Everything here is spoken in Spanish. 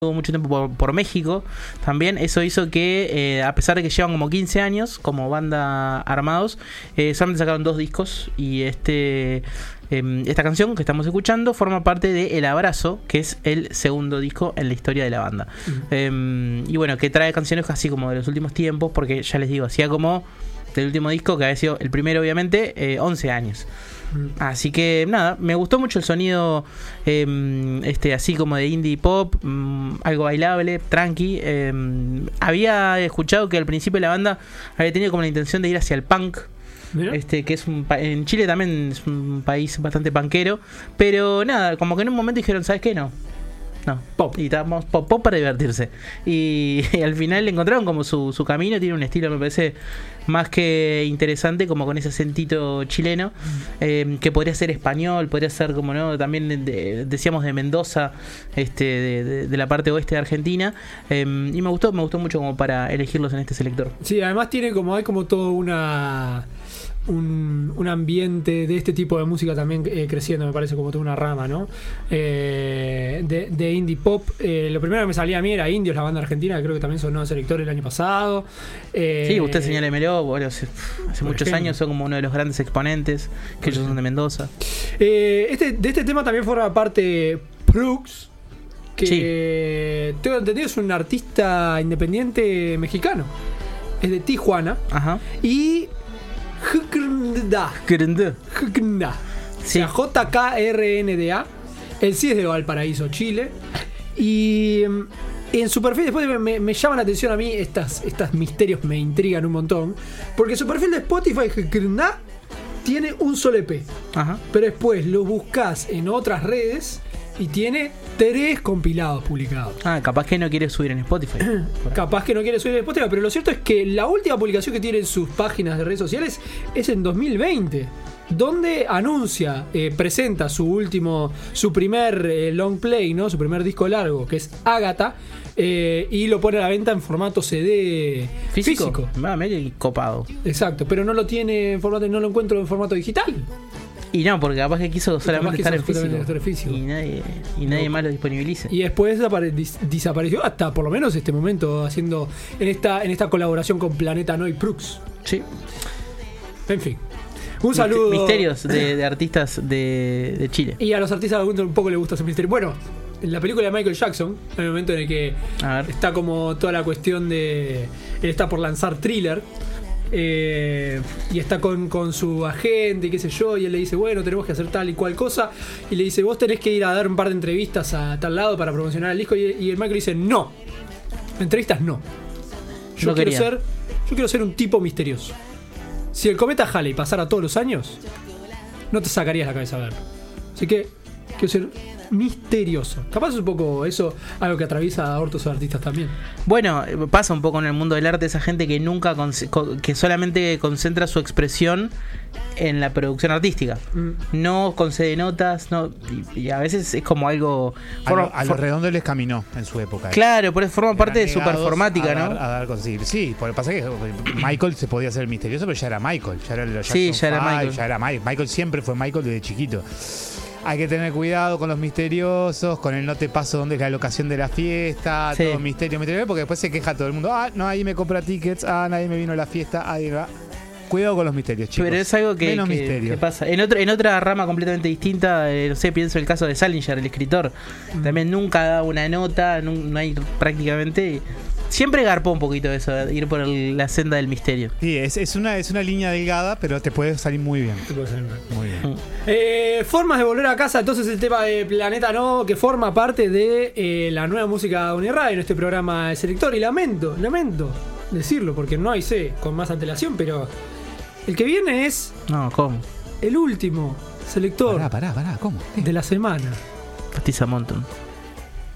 mucho tiempo por México también. Eso hizo que a pesar de que llevan como 15 años como banda armados, solamente sacaron 2 discos. Y esta canción que estamos escuchando forma parte de El Abrazo, que es el segundo disco en la historia de la banda. Y bueno, que trae canciones así como de los últimos tiempos, porque ya les digo, hacía como del último disco, que había sido el primero obviamente, 11 años. Así que nada, me gustó mucho el sonido así como de indie pop, algo bailable, tranqui. Había escuchado que al principio la banda había tenido como la intención de ir hacia el punk. Que es en Chile también es un país bastante punkero, pero nada, como que en un momento dijeron, ¿sabes qué? No, pop. Y estábamos pop para divertirse. Y al final le encontraron como su camino. Tiene un estilo, me parece, más que interesante, como con ese acentito chileno, que podría ser español, podría ser como no, también decíamos de Mendoza, de la parte oeste de Argentina. Y me gustó mucho como para elegirlos en este selector. Sí, además hay como todo un ambiente de este tipo de música también creciendo, me parece, como toda una rama, ¿no? De indie pop. Lo primero que me salía a mí era Indios, la banda argentina, que creo que también sonó en Selector el año pasado. Sí, usted señálemelo, bueno, hace muchos años son como uno de los grandes exponentes, que ellos son de Mendoza. De este tema también forma parte Prux, que tengo entendido es un artista independiente mexicano, es de Tijuana. Ajá. Y Jkrnda. Sí. O sea, JKRNDA. Él sí es de Valparaíso, Chile. Y en su perfil, después me llaman la atención a mí, estos misterios me intrigan un montón. Porque su perfil de Spotify, Jkrnda, tiene un solo EP. Ajá. Pero después lo buscas en otras redes y tiene 3 compilados publicados. Capaz que no quiere subir en Spotify. Capaz que no quiere subir en Spotify, pero lo cierto es que la última publicación que tiene en sus páginas de redes sociales es en 2020, donde anuncia, presenta su primer long play, ¿no? Su primer disco largo, que es Ágata, y lo pone a la venta en formato CD físico. Medio copado. Exacto, pero no lo tiene en formato, no lo encuentro en formato digital. Y no, porque capaz que quiso solamente estar en físico. Y nadie más lo disponibilice. Y después desapareció hasta por lo menos este momento, haciendo en esta colaboración con Planeta No y Prux. Sí. En fin. Un saludo. Misterios de artistas de Chile. Y a los artistas un poco les gusta ese misterio. Bueno, en la película de Michael Jackson, en el momento en el que está como toda la cuestión de... Él está por lanzar Thriller. Y está con su agente y qué sé yo, y él le dice, bueno, tenemos que hacer tal y cual cosa, y le dice, vos tenés que ir a dar un par de entrevistas a tal lado para promocionar el disco, y el Michael dice, no, entrevistas no, yo quiero ser un tipo misterioso. Si el cometa Halley pasara todos los años, no te sacarías la cabeza a verlo, así que quiero ser misterioso. Capaz es un poco eso, algo que atraviesa a otros artistas también. Bueno, pasa un poco en el mundo del arte esa gente que nunca que solamente concentra su expresión en la producción artística. No concede notas, y a veces es como algo a lo redondo les caminó en su época. Claro, por eso forma parte de su performática, ¿no? A dar conseguir. Sí, porque pasa que Michael se podía hacer misterioso, pero ya era Michael, ya era los Jackson 5, ya era Michael. Michael siempre fue Michael desde chiquito. Hay que tener cuidado con los misteriosos, con el no te paso dónde es la locación de la fiesta, todo misterio, porque después se queja todo el mundo. No, ahí me compra tickets, nadie me vino a la fiesta, cuidado con los misterios, chicos. Pero es algo que pasa. En otra rama completamente distinta, no sé, pienso el caso de Salinger, el escritor. También nunca da una nota, no hay prácticamente... Siempre garpó un poquito eso, ir por la senda del misterio. Sí, es una línea delgada, pero te puede salir muy bien. Muy bien. Formas de volver a casa, entonces el tema de Planeta No, que forma parte de la nueva música de Uniradio en este programa de Selector. Y lamento decirlo, porque no hay con más antelación, pero el que viene es... No, ¿cómo? El último Selector pará, ¿cómo? de la semana. Pastiza Mountain.